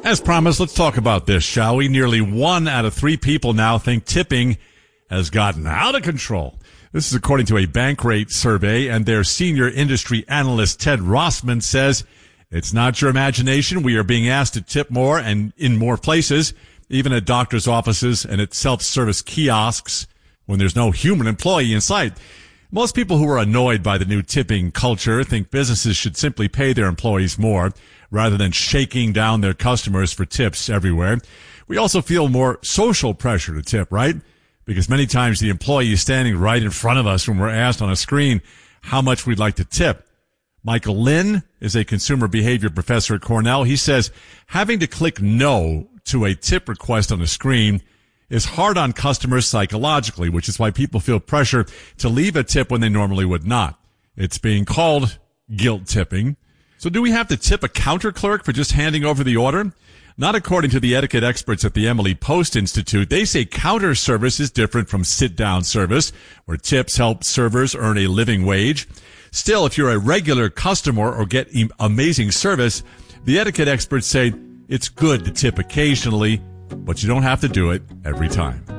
As promised, let's talk about this, shall we? Nearly 1 out of 3 people now think tipping has gotten out of control. This is according to a Bankrate survey, and their senior industry analyst Ted Rossman says it's not your imagination. We are being asked to tip more and in more places, even at doctors' offices and at self-service kiosks when there's no human employee in sight. Most people who are annoyed by the new tipping culture think businesses should simply pay their employees more rather than shaking down their customers for tips everywhere. We also feel more social pressure to tip, right? Because many times the employee is standing right in front of us when we're asked on a screen how much we'd like to tip. Michael Lynn is a consumer behavior professor at Cornell. He says having to click no to a tip request on a screen is hard on customers psychologically, which is why people feel pressure to leave a tip when they normally would not. It's being called guilt tipping. So do we have to tip a counter clerk for just handing over the order? Not according to the etiquette experts at the Emily Post Institute. They say counter service is different from sit-down service, where tips help servers earn a living wage. Still, if you're a regular customer or get amazing service, the etiquette experts say it's good to tip occasionally, but you don't have to do it every time.